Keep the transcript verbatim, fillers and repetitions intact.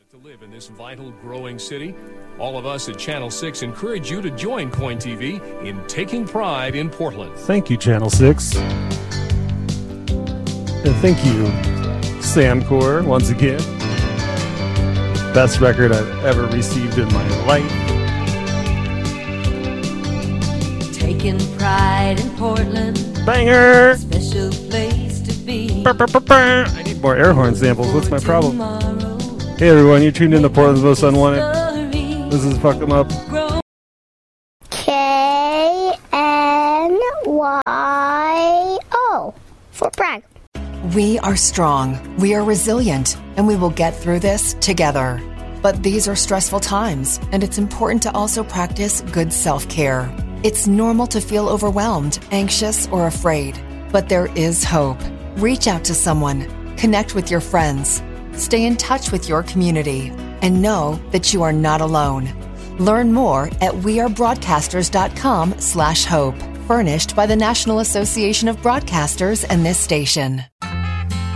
To live in this vital, growing city, all of us at Channel six encourage you to join Point T V in taking pride in Portland. Thank you, Channel six. And thank you, Sandcore, once again. Best record I've ever received in my life. Taking pride in Portland. Banger! Special place to be. Burr, burr, burr, burr. I need more air horn samples. What's my problem? Hey everyone, you're tuned in to Portland's Most Unwanted. This is Fuck 'Em Up. K N Y O for brag. We are strong, we are resilient, and we will get through this together. But these are stressful times, and it's important to also practice good self-care. It's normal to feel overwhelmed, anxious, or afraid, but there is hope. Reach out to someone, connect with your friends, stay in touch with your community, and know that you are not alone. Learn more at wearebroadcasters.com slash hope. Furnished by the National Association of Broadcasters and this station.